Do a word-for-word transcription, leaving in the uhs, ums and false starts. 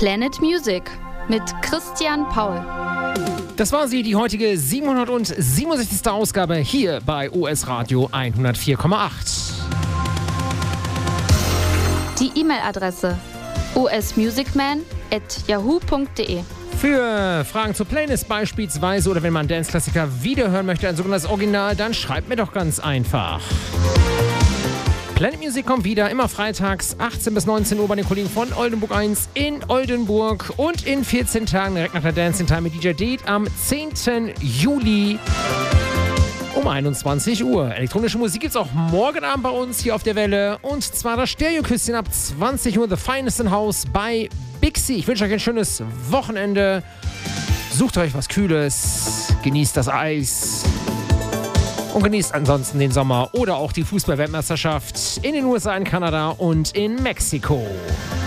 Planet Music mit Christian Paul. Das war sie, die heutige siebenhundertsiebenundsechzigste Ausgabe hier bei U S Radio hundertvier Komma acht. Die E-Mail-Adresse u s musicman at yahoo punkt de. Für Fragen zur Playlist beispielsweise oder wenn man Dance-Klassiker wiederhören möchte, ein sogenanntes Original, dann schreibt mir doch ganz einfach. Planet Music kommt wieder, immer freitags, achtzehn bis neunzehn Uhr bei den Kollegen von Oldenburg eins in Oldenburg und in vierzehn Tagen direkt nach der Dancing Time mit D J Deed am zehnten Juli um einundzwanzig Uhr. Elektronische Musik gibt's auch morgen Abend bei uns hier auf der Welle und zwar das Stereoküsschen ab zwanzig Uhr, The Finest in House bei Bixi. Ich wünsche euch ein schönes Wochenende. Sucht euch was Kühles, genießt das Eis. Und genießt ansonsten den Sommer oder auch die Fußball-Weltmeisterschaft in den U S A, in Kanada und in Mexiko.